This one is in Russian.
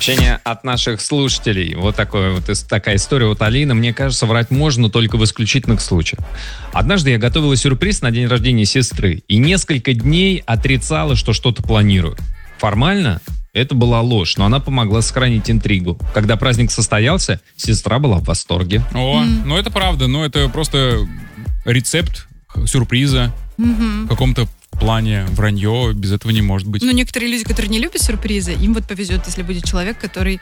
Сообщение от наших слушателей. Вот такая история от Алины. Мне кажется, врать можно, но только в исключительных случаях. Однажды я готовила сюрприз на день рождения сестры и несколько дней отрицала, что что-то планирую. Формально это была ложь, но она помогла сохранить интригу. Когда праздник состоялся, сестра была в восторге. Ну это правда, но это просто рецепт сюрприза в каком-то плане. Вранье без этого не может быть. Ну, некоторые люди, которые не любят сюрпризы, им вот повезет, если будет человек, который